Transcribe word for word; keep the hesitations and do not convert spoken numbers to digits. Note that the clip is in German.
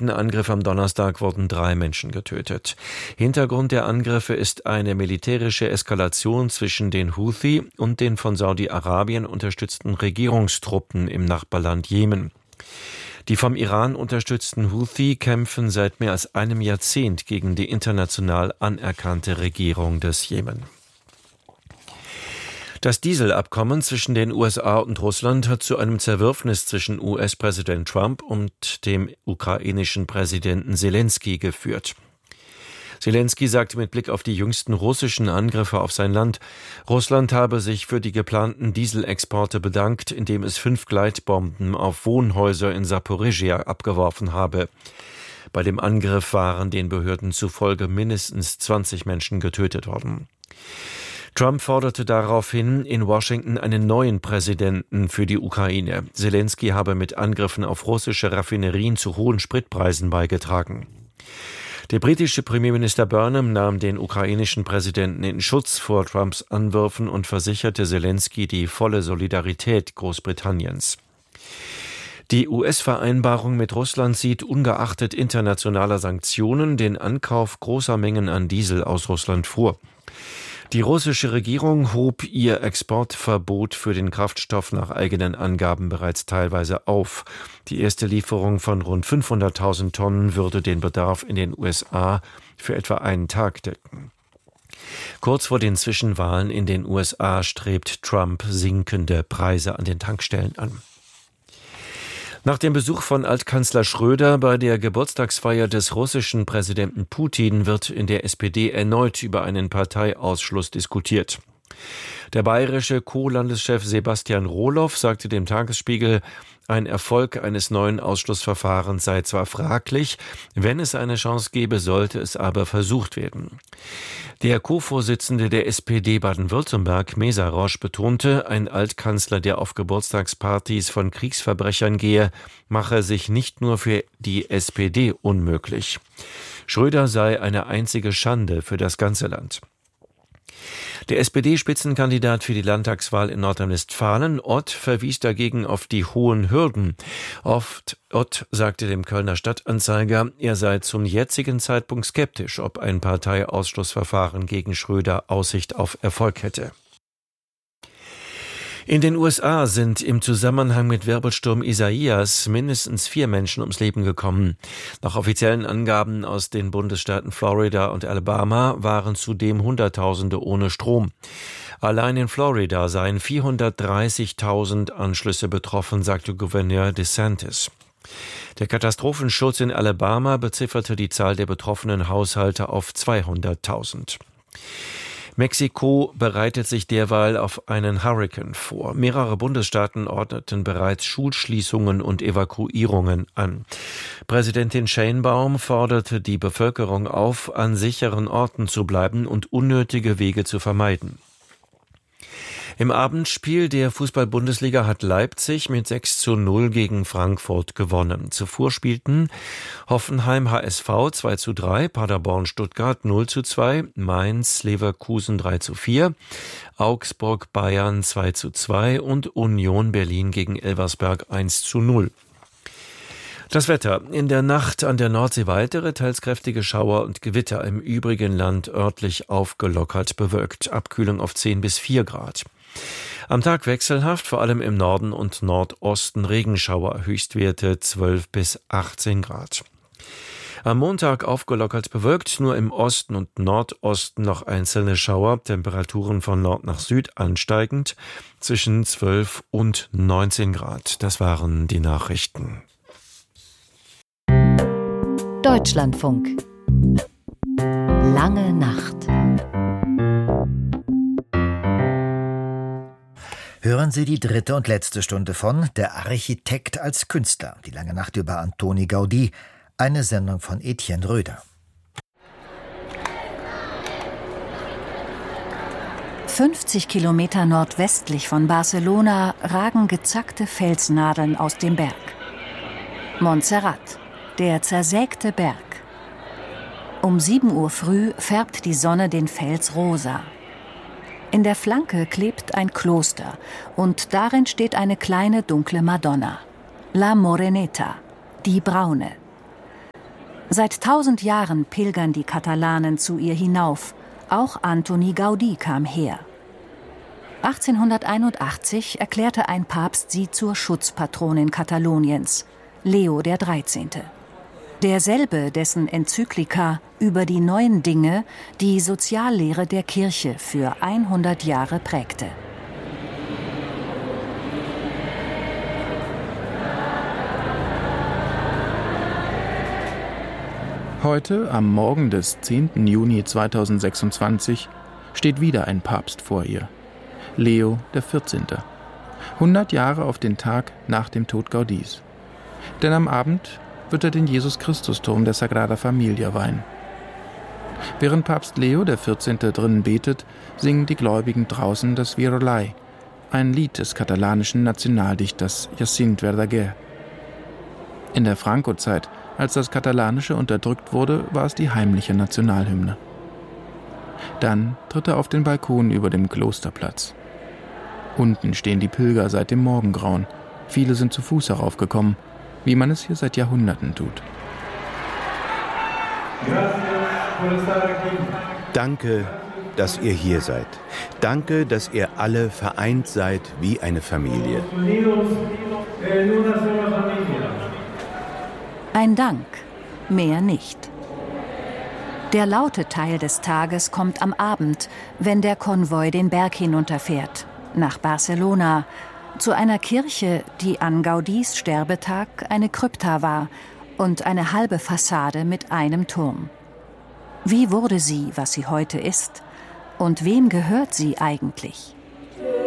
Raketenangriff am Donnerstag wurden drei Menschen getötet. Hintergrund der Angriffe ist eine militärische Eskalation zwischen den Houthi und den von Saudi-Arabien unterstützten Regierungstruppen im Nachbarland Jemen. Die vom Iran unterstützten Houthi kämpfen seit mehr als einem Jahrzehnt gegen die international anerkannte Regierung des Jemen. Das Dieselabkommen zwischen den U S A und Russland hat zu einem Zerwürfnis zwischen U S-Präsident Trump und dem ukrainischen Präsidenten Selenskyj geführt. Selenskyj sagte mit Blick auf die jüngsten russischen Angriffe auf sein Land, Russland habe sich für die geplanten Dieselexporte bedankt, indem es fünf Gleitbomben auf Wohnhäuser in Saporischschja abgeworfen habe. Bei dem Angriff waren den Behörden zufolge mindestens zwanzig Menschen getötet worden. Trump forderte daraufhin in Washington einen neuen Präsidenten für die Ukraine. Selenskyj habe mit Angriffen auf russische Raffinerien zu hohen Spritpreisen beigetragen. Der britische Premierminister Burnham nahm den ukrainischen Präsidenten in Schutz vor Trumps Anwürfen und versicherte Selenskyj die volle Solidarität Großbritanniens. Die U S-Vereinbarung mit Russland sieht ungeachtet internationaler Sanktionen den Ankauf großer Mengen an Diesel aus Russland vor. Die russische Regierung hob ihr Exportverbot für den Kraftstoff nach eigenen Angaben bereits teilweise auf. Die erste Lieferung von rund fünfhunderttausend Tonnen würde den Bedarf in den U S A für etwa einen Tag decken. Kurz vor den Zwischenwahlen in den U S A strebt Trump sinkende Preise an den Tankstellen an. Nach dem Besuch von Altkanzler Schröder bei der Geburtstagsfeier des russischen Präsidenten Putin wird in der S P D erneut über einen Parteiausschluss diskutiert. Der bayerische Co-Landeschef Sebastian Roloff sagte dem Tagesspiegel, ein Erfolg eines neuen Ausschlussverfahrens sei zwar fraglich, wenn es eine Chance gäbe, sollte es aber versucht werden. Der Co-Vorsitzende der S P D Baden-Württemberg, Mesarosch, betonte, ein Altkanzler, der auf Geburtstagspartys von Kriegsverbrechern gehe, mache sich nicht nur für die S P D unmöglich. Schröder sei eine einzige Schande für das ganze Land. Der S P D-Spitzenkandidat für die Landtagswahl in Nordrhein-Westfalen, Ott, verwies dagegen auf die hohen Hürden. Oft, Ott sagte dem Kölner Stadtanzeiger, er sei zum jetzigen Zeitpunkt skeptisch, ob ein Parteiausschlussverfahren gegen Schröder Aussicht auf Erfolg hätte. In den U S A sind im Zusammenhang mit Wirbelsturm Isaias mindestens vier Menschen ums Leben gekommen. Nach offiziellen Angaben aus den Bundesstaaten Florida und Alabama waren zudem Hunderttausende ohne Strom. Allein in Florida seien vierhundertdreißigtausend Anschlüsse betroffen, sagte Gouverneur DeSantis. Der Katastrophenschutz in Alabama bezifferte die Zahl der betroffenen Haushalte auf zweihunderttausend. Mexiko bereitet sich derweil auf einen Hurrikan vor. Mehrere Bundesstaaten ordneten bereits Schulschließungen und Evakuierungen an. Präsidentin Sheinbaum forderte die Bevölkerung auf, an sicheren Orten zu bleiben und unnötige Wege zu vermeiden. Im Abendspiel der Fußball-Bundesliga hat Leipzig mit sechs zu null gegen Frankfurt gewonnen. Zuvor spielten Hoffenheim H S V zwei zu drei, Paderborn Stuttgart null zu zwei, Mainz Leverkusen drei zu vier, Augsburg Bayern zwei zu zwei und Union Berlin gegen Elversberg eins zu null. Das Wetter. In der Nacht an der Nordsee weitere, teils kräftige Schauer und Gewitter, im übrigen Land örtlich aufgelockert bewölkt. Abkühlung auf zehn bis vier Grad. Am Tag wechselhaft, vor allem im Norden und Nordosten Regenschauer, Höchstwerte zwölf bis achtzehn Grad. Am Montag aufgelockert bewölkt, nur im Osten und Nordosten noch einzelne Schauer, Temperaturen von Nord nach Süd ansteigend, zwischen zwölf und neunzehn Grad. Das waren die Nachrichten. Deutschlandfunk. Lange Nacht. Hören Sie die dritte und letzte Stunde von Der Architekt als Künstler. Die lange Nacht über Antoni Gaudí. Eine Sendung von Etienne Röder. fünfzig Kilometer nordwestlich von Barcelona ragen gezackte Felsnadeln aus dem Berg. Montserrat, der zersägte Berg. Um sieben Uhr früh färbt die Sonne den Fels rosa. In der Flanke klebt ein Kloster und darin steht eine kleine dunkle Madonna. La Moreneta, die Braune. Seit tausend Jahren pilgern die Katalanen zu ihr hinauf. Auch Antoni Gaudí kam her. achtzehnhunderteinundachtzig erklärte ein Papst sie zur Schutzpatronin Kataloniens, Leo der Dreizehnte. Derselbe, dessen Enzyklika über die neuen Dinge die Soziallehre der Kirche für hundert Jahre prägte. Heute, am Morgen des zehnten Juni zweitausendsechsundzwanzig, steht wieder ein Papst vor ihr. Leo der Vierzehnte. hundert Jahre auf den Tag nach dem Tod Gaudís. Denn am Abend wird er den Jesus-Christus-Turm der Sagrada Familia weihen. Während Papst Leo der Vierzehnte drinnen betet, singen die Gläubigen draußen das Virolai, ein Lied des katalanischen Nationaldichters Jacint Verdaguer. In der Franco-Zeit, als das Katalanische unterdrückt wurde, war es die heimliche Nationalhymne. Dann tritt er auf den Balkon über dem Klosterplatz. Unten stehen die Pilger seit dem Morgengrauen. Viele sind zu Fuß heraufgekommen, wie man es hier seit Jahrhunderten tut. Danke, dass ihr hier seid. Danke, dass ihr alle vereint seid wie eine Familie. Ein Dank, mehr nicht. Der laute Teil des Tages kommt am Abend, wenn der Konvoi den Berg hinunterfährt, nach Barcelona, zu einer Kirche, die an Gaudís Sterbetag eine Krypta war und eine halbe Fassade mit einem Turm. Wie wurde sie, was sie heute ist? Und wem gehört sie eigentlich?